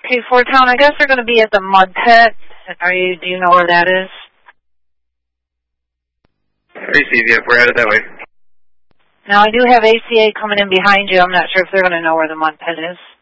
Okay, Fort Town, I guess they're going to be at the Mud Pit. Do you know where that is? Receive, yep, we're headed that way. Now, I do have ACA coming in behind you. I'm not sure if they're going to know where the Mud Pit is.